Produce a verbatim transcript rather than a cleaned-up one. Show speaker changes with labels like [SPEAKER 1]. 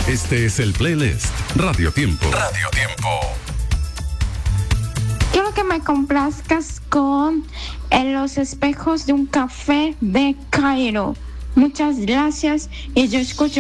[SPEAKER 1] Este es el playlist Radio Tiempo. Radio Tiempo.
[SPEAKER 2] Quiero que me complazcas con En los espejos de un café de Cairo. Muchas gracias y yo escucho